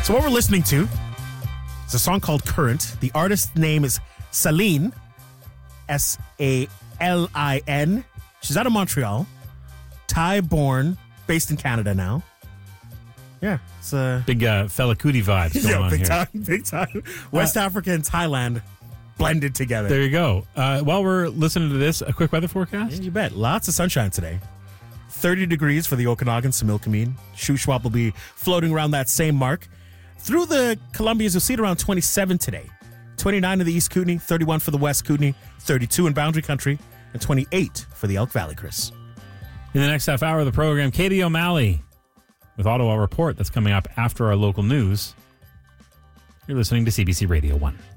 So what we're listening to is a song called Current. The artist's name is Salin, Salin. She's out of Montreal, Thai-born, based in Canada now. Yeah, it's a Big Fela Kuti vibes going on big here. time, big time. West Africa and Thailand blended together. There you go. While we're listening to this, a quick weather forecast. Yeah, you bet. Lots of sunshine today. 30 degrees for the Okanagan, Similkameen. Shuswap will be floating around that same mark. Through the Columbias, you'll see it around 27 today. 29 in the East Kootenay, 31 for the West Kootenay, 32 in Boundary Country, and 28 for the Elk Valley, Chris. In the next half hour of the program, Katie O'Malley with Ottawa Report. That's coming up after our local news. You're listening to CBC Radio 1.